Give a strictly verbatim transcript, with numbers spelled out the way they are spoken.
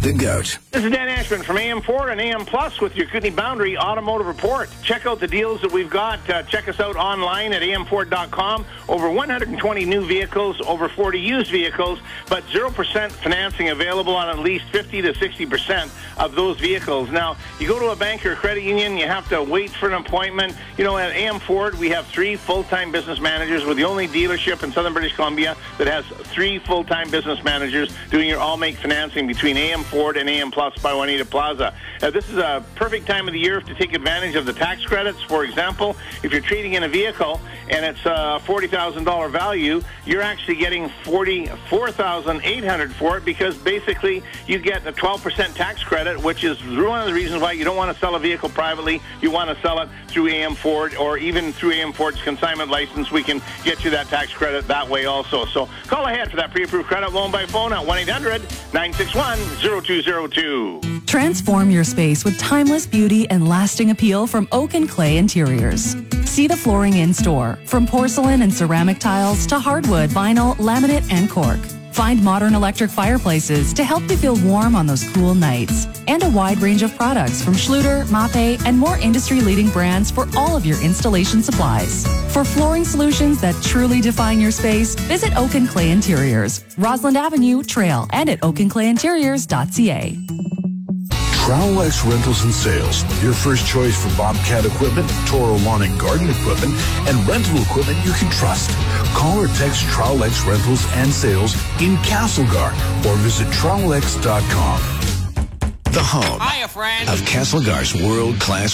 The Goat. This is Dan Ashman from A M Ford and A M Plus with your Kootenay Boundary Automotive Report. Check out the deals that we've got. Uh, check us out online at a m ford dot com. Over one hundred twenty new vehicles, over forty used vehicles, but zero percent financing available on at least fifty to sixty percent of those vehicles. Now, you go to a bank or credit union, you have to wait for an appointment. You know, at A M Ford, we have three full-time business managers. We're the only dealership in Southern British Columbia that has three full-time business managers doing your all-make financing between A M Ford and A M Plus by Juanita Plaza. Uh, this is a perfect time of the year to take advantage of the tax credits. For example, if you're trading in a vehicle and it's a forty thousand dollars value, you're actually getting forty-four thousand eight hundred dollars for it because basically you get a twelve percent tax credit, which is one of the reasons why you don't want to sell a vehicle privately. You want to sell it through A M Ford or even through A M Ford's consignment license. We can get you that tax credit that way also. So call ahead for that pre-approved credit loan by phone at one eight hundred nine six one zero two zero two. Transform your space with timeless beauty and lasting appeal from Oak and Clay Interiors. See the flooring in store, from porcelain and ceramic tiles to hardwood, vinyl, laminate, and cork. Find modern electric fireplaces to help you feel warm on those cool nights. And a wide range of products from Schluter, Mape, and more industry-leading brands for all of your installation supplies. For flooring solutions that truly define your space, visit Oak and Clay Interiors, Roslyn Avenue, Trail, and at oak and clay interiors dot c a. Trowel-X Rentals and Sales, your first choice for Bobcat equipment, Toro lawn and garden equipment, and rental equipment you can trust. Call or text Trowel-X Rentals and Sales in Castlegar or visit trowel x dot com. The home Hiya, friend. of Castlegar's world-class